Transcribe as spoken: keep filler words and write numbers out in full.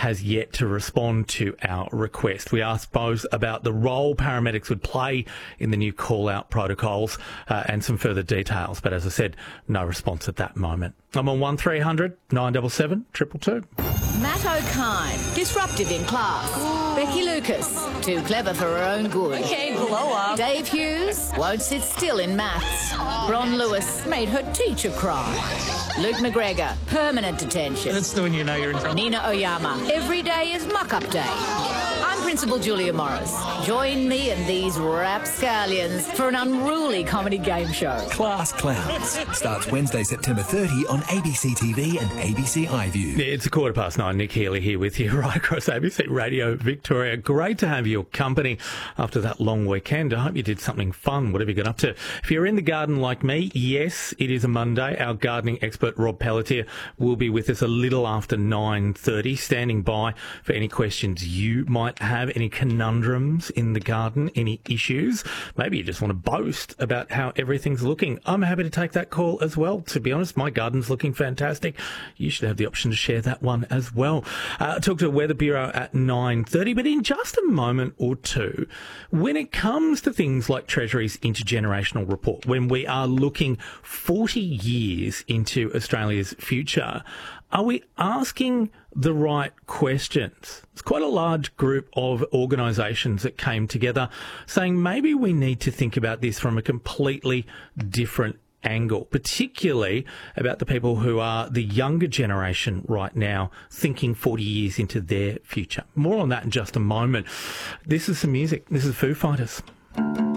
has yet to respond to our request. We asked both about the role paramedics would play in the new call-out protocols uh, and some further details. But as I said, no response at that moment. I'm on one three hundred nine seven seven, two two two. Matt O'Kine, disruptive in class. Ooh. Becky Lucas, too clever for her own good. Okay, blow up. Dave Hughes, won't sit still in maths. Ron Lewis made her teacher cry. Luke McGregor, permanent detention. That's the one you know you're in trouble. Nina Oyama, every day is muck-up day. I'm Principal Julia Morris. Join me and these rapscallions for an unruly comedy game show. Class Clowns starts Wednesday, September thirtieth on A B C T V and A B C iView. Yeah, it's a quarter past nine. Nick Healy here with you right across A B C Radio Victoria. Great to have your company after that long weekend. I hope you did something fun, whatever you got up to. If you're in the garden like me, yes, it is a Monday. Our gardening expert, Rob Pelletier, will be with us a little after nine thirty, standing by for any questions you might have, any conundrums in the garden, any issues. Maybe you just want to boast about how everything's looking. I'm happy to take that call as well. To be honest, my garden's looking fantastic. You should have the option to share that one as well. Uh, talk to the Weather Bureau at nine thirty, but in just a moment or two, when it comes to things like Treasury's intergenerational report, when we are looking forty years into Australia's future, are we asking the right questions? It's quite a large group of organisations that came together saying maybe we need to think about this from a completely different angle, particularly about the people who are the younger generation right now, thinking forty years into their future. More on that in just a moment. This is some music. This is Foo Fighters.